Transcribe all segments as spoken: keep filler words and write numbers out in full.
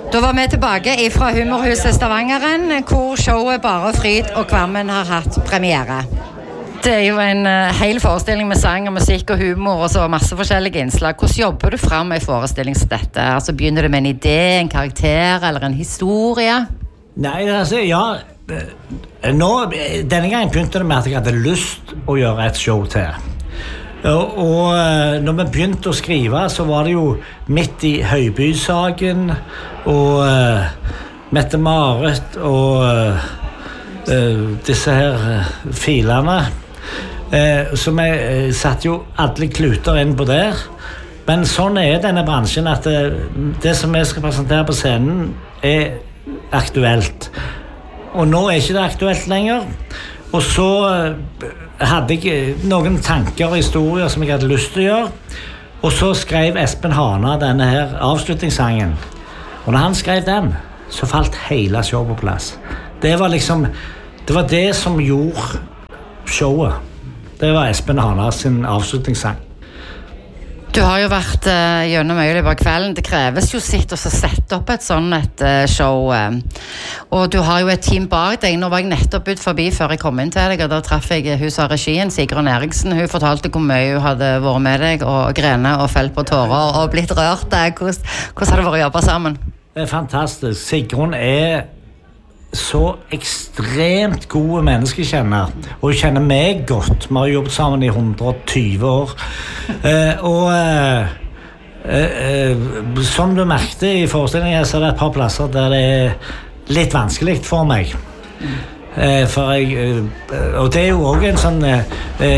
Da var vi tilbake fra Humorhuset Stavangeren, hvor showet Bare Fryd og Kvammen har hatt premiere. Det er jo en uh, hel forestilling med sang og musikk og humor og så masse forskjellige innslag. Hvordan jobber du frem med en forestilling som dette? Altså, begynner du med en idé, en karakter eller en historie? Nei, altså, ja... Nå, denne gangen begynte det med at jeg hadde lyst å gjøre et show til. Og, og når vi begynte å skrive, så var det jo midt i Høyby-saken og uh, Mette-Marit og uh, disse her uh, filene. Uh, så vi uh, satt jo alle kluter inn på der. Men sånn er denne bransjen at uh, det som vi skal presentere på scenen er aktuelt. Og nå er ikke det aktuelt lenger. Og så hadde jeg noen tanker og historier som jeg hadde lyst til å gjøre. Og så skrev Espen Hana denne her avslutningssangen. Og når han skrev den, så falt hele showet på plass. Det var liksom, det var det som gjorde showet. Det var Espen Hana sin avslutningssang. Du har jo vært uh, gjennom mye i kvelden. Det kreves jo sitt å sette opp et sånn et uh, show. Uh. Og du har jo et team bak deg. Nå var jeg nettopp ut forbi før jeg kom inn til deg, og da traff jeg hun av regien, Sigrun Eriksen. Hun fortalte hvor mye hun hadde vært med deg, og grene og felt på tårer, og blitt rørt. Hvordan, hvordan har det vært å jobbe sammen? Det er fantastisk. Sigrun er så ekstremt gode menneskekjenner, og hun kjenner meg godt. Vi har jobbet sammen i hundre og tyve år. Eh, og eh, eh, som du merkte i forestillingen, så er det et par plasser der det er litt vanskelig for meg. Eh, for jeg, eh, og det er jo også en sånn eh,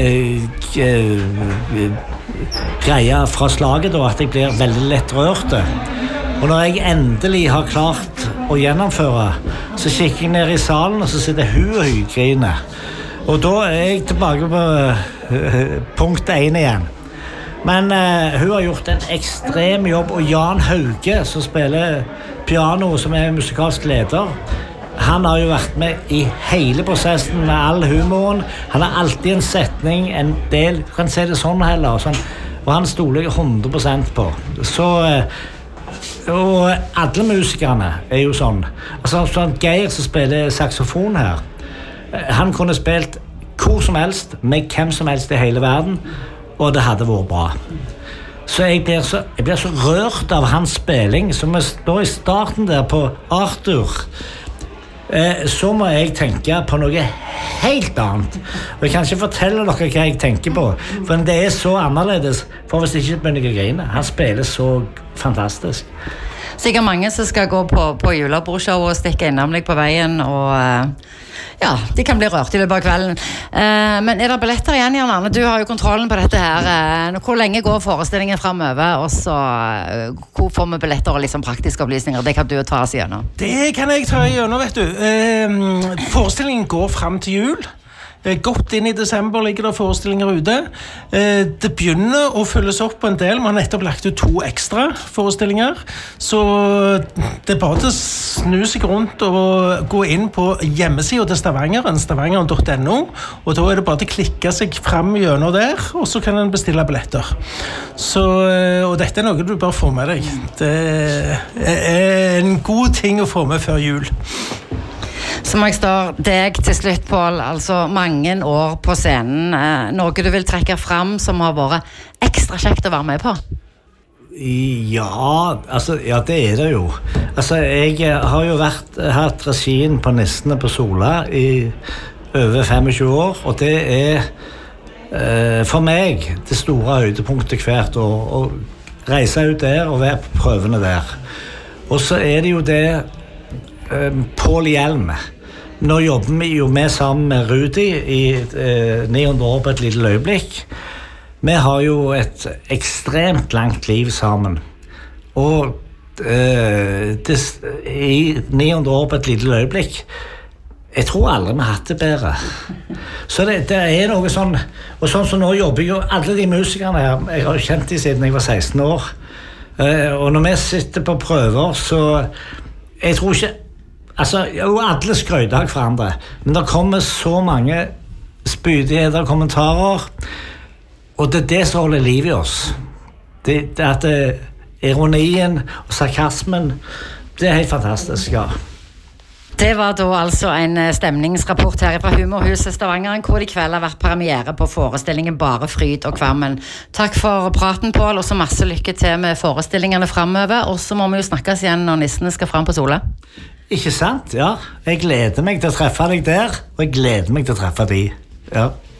eh, greie fra slaget da, at jeg blir veldig lett rørt. Og når jeg endelig har klart å gjennomføre, så kikker jeg ned i salen, og så sitter hun og griner. Og da er jeg tilbake på uh, punkt én igjen. Men uh, hun har gjort en ekstrem jobb, og Jan Hauge, som spiller piano, som er musikalsk leder, han har jo vært med i hele prosessen med all humoren. Han har alltid en setning, en del, du kan si det sånn heller, og, sånn, og han stoler jeg hundre prosent på. Så... Uh, Og alle musikerne er jo sånn. Altså, sånn Geir som spiller saxofon her, han kunne spilt hvor som helst, med hvem som helst i hele verden, og det hadde vært bra. Så jeg blir så, jeg blir så rørt av hans spilling, som vi står i starten der på Arthur. Eh, så må jeg tenke på noe helt annet. Og jeg kan ikke fortelle dere hva jeg tenker på, for det er så annerledes, for hvis jeg ikke begynner å grine. Han spiller så fantastisk. Sikkert mange som skal gå på, på julebordshow og stikke innom deg på veien, og ja, de kan bli rørt i løpet av kvelden. Eh, men er det billetter igjen, Jan Arne? Du har jo kontrollen på dette her. Eh, hvor lenge går forestillingen fremover, og så eh, hvor får vi billetter og liksom praktiske opplysninger? Det kan du ta oss gjennom. Det kan jeg ta gjennom, vet du. Eh, forestillingen går frem til jul. Godt inn i desember ligger det forestillinger ute. Det begynner å følges opp på en del. Man har nettopp lagt ut to ekstra forestillinger. Så det er bare til å snu seg rundt og gå inn på hjemmesiden til Stavangeren, stavangeren punktum no, og da er det bare til å klikke seg frem gjennom der, og så kan en bestille billetter. Så, og dette er noe du bare får med deg. Det er en god ting å få med før jul. Så må jeg stå deg til slutt, Pål, altså mange år på scenen. Eh, noe du vil trekke frem som har vært ekstra kjekt å være med på? Ja, altså, ja, det er det jo. Altså, jeg har jo vært, hatt regien på Nissene på Sola i over tjuefem år, og det er eh, for meg det store høydepunktet hvert år, å reise ut der og være på prøvene der. Og så er det jo det Pål Hjelm. Nå jobber vi jo med sammen med Rudi i eh, ni hundre år på et lite øyeblikk. Vi har jo et ekstremt langt liv sammen. Og eh, det, i ni hundre år på et lite øyeblikk, jeg tror aldri vi har hatt det bedre. Så det, det er noe sånn, og sånn som nå jobber jo alle de musikerne her, jeg har kjent de siden jeg var seksten år. Eh, og når vi sitter på prøver, så jeg tror ikke Altså, jo, alle skrøyder for andre, men det kommer så mange spydigheter og kommentarer, og det er det som holder liv i oss. Det, det er at det, ironien og sarkasmen, Det er helt fantastisk, ja. Det var da altså en stemningsrapport her fra Humorhuset Stavanger, hvor det I kveld har vært premiere på forestillingen Bare fryd og kvammen. Takk for praten, Pål, og så masse lykke til med forestillingene fremover, og så må vi jo snakkes igjen når nissene skal frem på Sola. Ikke sant, ja. Jeg gleder meg til å treffe deg der, og jeg gleder meg til å treffe de. Ja.